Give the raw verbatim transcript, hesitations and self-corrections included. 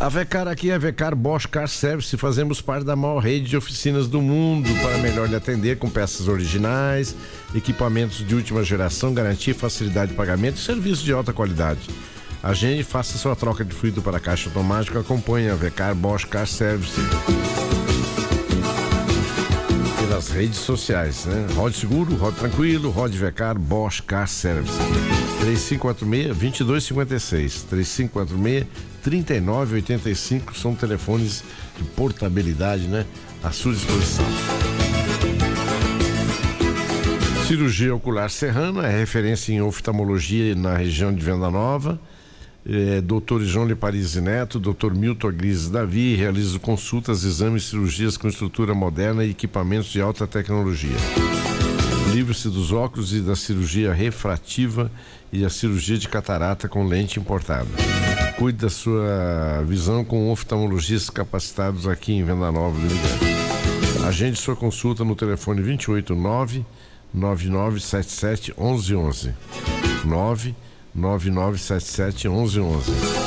A Vecar aqui é a Vecar Bosch Car Service. Fazemos parte da maior rede de oficinas do mundo para melhor lhe atender com peças originais, equipamentos de última geração, garantia, facilidade de pagamento e serviço de alta qualidade. Agende e faça sua troca de fluido para caixa automática. Acompanhe a Vecar Bosch Car Service pelas redes sociais, né? Rode seguro, rode tranquilo, rode Vecar Bosch Car Service. três cinco quatro seis, dois dois cinco seis, três cinco quatro seis, três nove oito cinco são telefones de portabilidade, né? À sua disposição. Cirurgia Ocular Serrana é referência em oftalmologia na região de Venda Nova. É, doutor João de Paris Neto, doutor Milton Gris Davi, realiza consultas, exames e cirurgias com estrutura moderna e equipamentos de alta tecnologia. Livre-se dos óculos e da cirurgia refrativa e a cirurgia de catarata com lente importada. Cuide da sua visão com oftalmologistas capacitados aqui em Venda Nova do Rio Grande. Agende sua consulta no telefone vinte e oito, nove nove nove sete sete, onze onze. nove nove nove sete sete, onze onze.